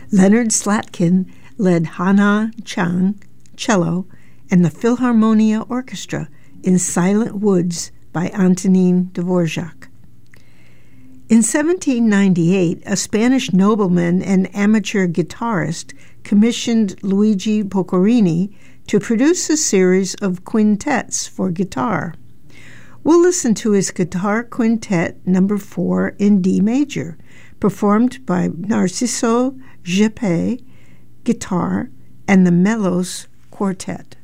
Leonard Slatkin led Hana Chang, cello, and the Philharmonia Orchestra in Silent Woods by Antonin Dvorak. In 1798, a Spanish nobleman and amateur guitarist commissioned Luigi Boccherini to produce a series of quintets for guitar. We'll listen to his Guitar Quintet No. 4 in D major, performed by Narciso Geppe, guitar, and the Mellos Quartet.